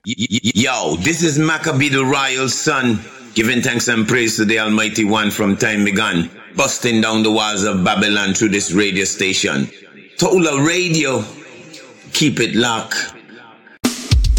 Yo, this is Maccabee the Royal Son, giving thanks and praise to the Almighty One from time begun, busting down the walls of Babylon through this radio station. Toula Radio, keep it locked.